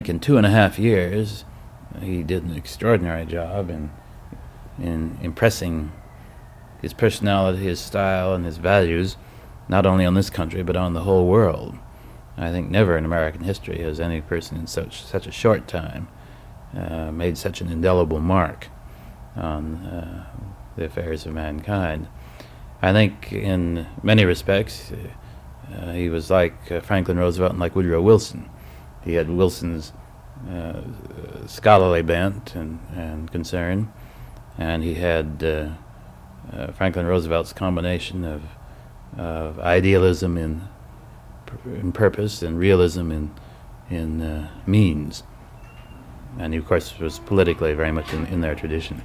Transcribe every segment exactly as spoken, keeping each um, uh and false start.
In two and a half years, he did an extraordinary job in in impressing his personality, his style, and his values, not only on this country but on the whole world. I think never in American history has any person in such such a short time uh, made such an indelible mark on uh, the affairs of mankind. I think in many respects uh, he was like uh, Franklin Roosevelt and like Woodrow Wilson. He had Wilson's uh, scholarly bent and, and concern, and he had uh, uh, Franklin Roosevelt's combination of, of idealism in, in purpose and realism in, in uh, means. And he, of course, was politically very much in, in their tradition.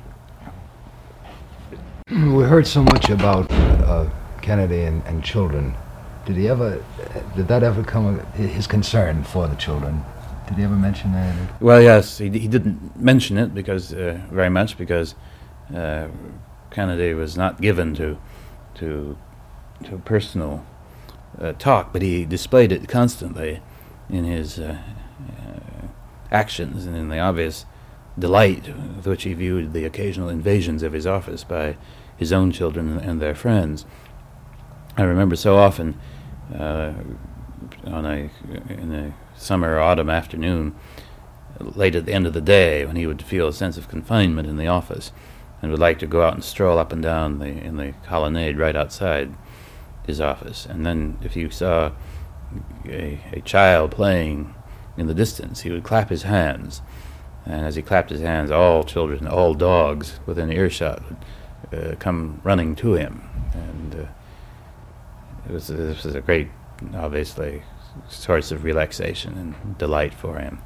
We heard so much about uh, Kennedy and, and children. Did he ever, did that ever come, his concern for the children? Did he ever mention that? Well, yes, he, he didn't mention it because uh, very much because uh, Kennedy was not given to to to personal uh, talk, but he displayed it constantly in his uh, uh, actions and in the obvious delight with which he viewed the occasional invasions of his office by his own children and their friends. I remember so often uh, on a in a summer or autumn afternoon, late at the end of the day, when he would feel a sense of confinement in the office and would like to go out and stroll up and down the in the colonnade right outside his office. And then if you saw a, a child playing in the distance, he would clap his hands. And as he clapped his hands, all children, all dogs within earshot would uh, come running to him. And uh, it was, this was a great, obviously, source of relaxation and delight for him.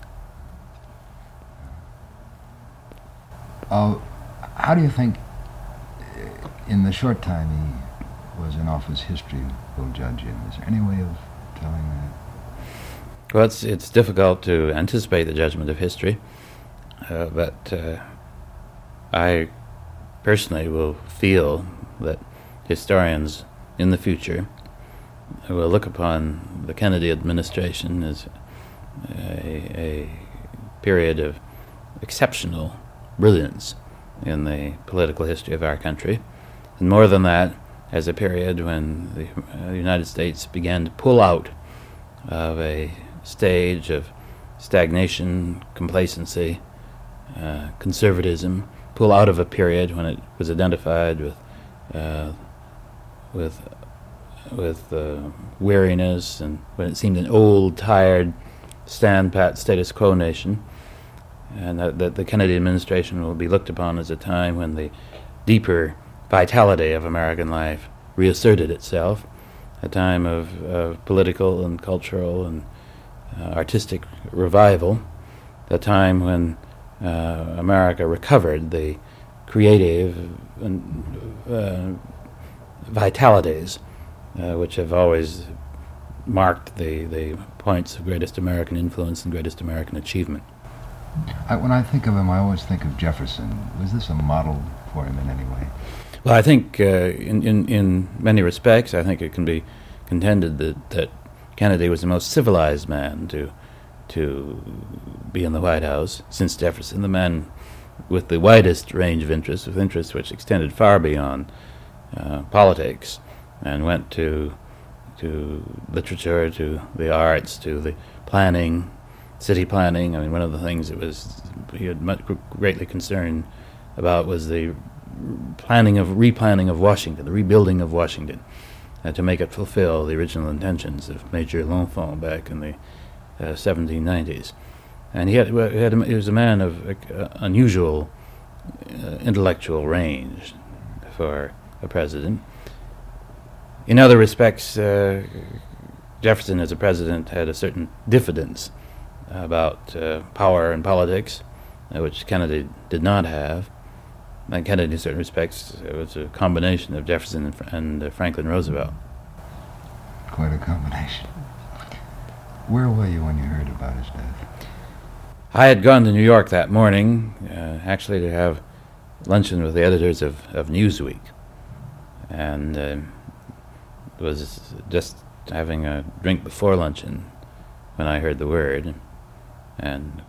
Uh, how do you think, uh, in the short time he was in office, history will judge him? Is there any way of telling that? Well, it's, it's difficult to anticipate the judgment of history, uh, but uh, I personally will feel that historians in the future will look upon the Kennedy administration as a, a period of exceptional brilliance in the political history of our country, and more than that, as a period when the uh, United States began to pull out of a stage of stagnation, complacency, uh, conservatism, pull out of a period when it was identified with uh, with with uh, weariness, and when it seemed an old, tired, stand-pat status quo nation, and that, that the Kennedy administration will be looked upon as a time when the deeper vitality of American life reasserted itself, a time of, of political and cultural and uh, artistic revival, a time when uh, America recovered the creative and, uh, vitalities Uh, which have always marked the, the points of greatest American influence and greatest American achievement. I, when I think of him, I always think of Jefferson. Was this a model for him in any way? Well, I think uh, in, in, in many respects, I think it can be contended that, that Kennedy was the most civilized man to to be in the White House since Jefferson, the man with the widest range of interests, with interests which extended far beyond uh, politics, and went to to literature, to the arts, to the planning, city planning. I mean, one of the things that was he had much greatly concerned about was the planning of replanning of Washington, the rebuilding of Washington, uh, to make it fulfill the original intentions of Major L'Enfant back in the uh, seventeen nineties. And he had, he, had a, he was a man of uh, unusual uh, intellectual range for a president. In other respects, uh, Jefferson as a president had a certain diffidence about uh, power and politics, uh, which Kennedy did not have. And Kennedy, in certain respects, it was a combination of Jefferson and, Fr- and uh, Franklin Roosevelt. Quite a combination. Where were you when you heard about his death? I had gone to New York that morning, uh, actually to have luncheon with the editors of, of Newsweek, and uh, was just having a drink before luncheon when I heard the word. and